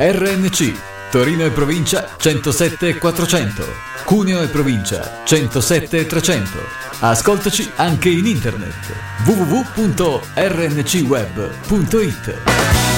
RNC Torino e provincia 107 e 400, Cuneo e provincia 107 e 300. Ascoltaci anche in internet www.rncweb.it.